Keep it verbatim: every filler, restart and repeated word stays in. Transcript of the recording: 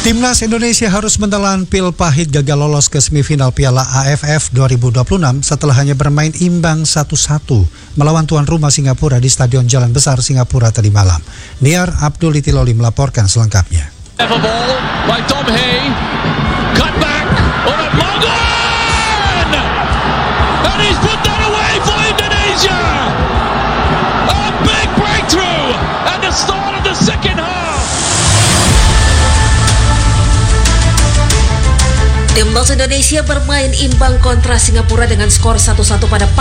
Timnas Indonesia harus menelan pil pahit gagal lolos ke semifinal Piala A F F dua ribu dua puluh enam setelah hanya bermain imbang satu satu melawan tuan rumah Singapura di Stadion Jalan Besar Singapura tadi malam. Niar Abdul Itiloli melaporkan selengkapnya. Timnas Indonesia bermain imbang kontra Singapura dengan skor satu satu pada